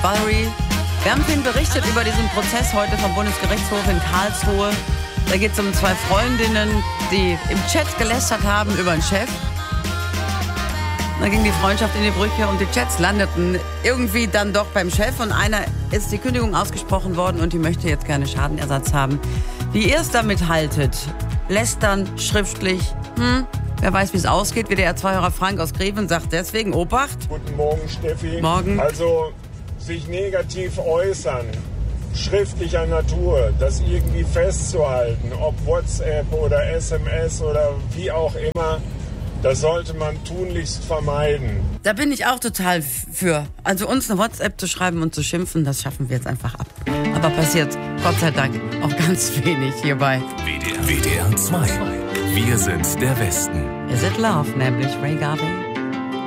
Valerie. Wir haben vorhin berichtet über diesen Prozess heute vom Bundesgerichtshof in Karlsruhe. Da geht es um 2 Freundinnen, die im Chat gelästert haben über einen Chef. Da ging die Freundschaft in die Brüche und die Chats landeten irgendwie dann doch beim Chef. Und einer ist die Kündigung ausgesprochen worden und die möchte jetzt gerne Schadenersatz haben. Wie ihr es damit haltet, lästern schriftlich, wer weiß, wie es ausgeht. WDR-2-Hörer Frank aus Greven sagt deswegen, Obacht. Guten Morgen, Steffi. Morgen. Also sich negativ äußern, schriftlicher Natur, das irgendwie festzuhalten, ob WhatsApp oder SMS oder wie auch immer, das sollte man tunlichst vermeiden. Da bin ich auch total für. Also uns eine WhatsApp zu schreiben und zu schimpfen, das schaffen wir jetzt einfach ab. Aber passiert, Gott sei Dank, auch ganz wenig hierbei. WDR 2. Wir sind der Westen. Is it love, nämlich Ray Garvey.